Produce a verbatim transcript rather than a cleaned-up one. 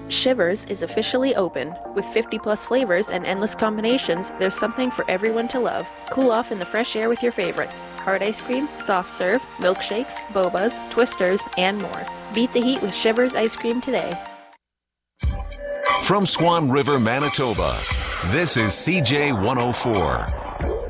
Shivers is officially open. With fifty plus flavors and endless combinations, there's something for everyone to love. Cool off in the fresh air with your favorites. Hard ice cream, soft serve, milkshakes, bobas, twisters, and more. Beat the heat with Shivers ice cream today. From Swan River, Manitoba, this is C J one oh four.